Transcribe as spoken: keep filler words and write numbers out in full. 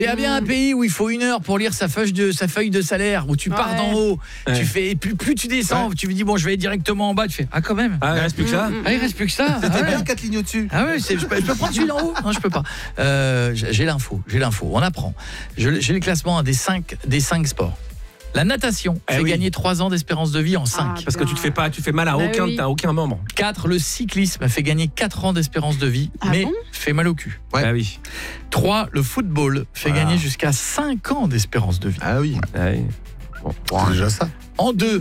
Il y a bien un pays où il faut une heure pour lire sa feuille de, sa feuille de salaire, où tu pars Ouais. d'en haut, Ouais. tu fais, et plus, plus tu descends, Ouais. tu me dis, bon, je vais directement en bas, tu fais, ah, quand même. Ah, il reste plus que ça. Ah, il reste plus que ça. C'était Ah ouais. bien quatre lignes au-dessus. Ah ouais, c'est, je, peux, je peux prendre celui d'en haut? Non, je peux pas. Euh, j'ai j'ai l'info, j'ai l'info. On apprend. Je- J'ai les classements hein, des cinq des cinq sports. La natation Eh fait oui. gagner trois ans d'espérance de vie en cinq. Ah, Parce que tu te fais pas, tu fais mal à Bah aucun, oui. t'as aucun membre. quatre Le cyclisme fait gagner quatre ans d'espérance de vie, Ah mais bon fait mal au cul. Ouais. Ah oui. trois Le football fait Ah. gagner jusqu'à cinq ans d'espérance de vie. Ah oui, Ah oui. c'est déjà ça. En deux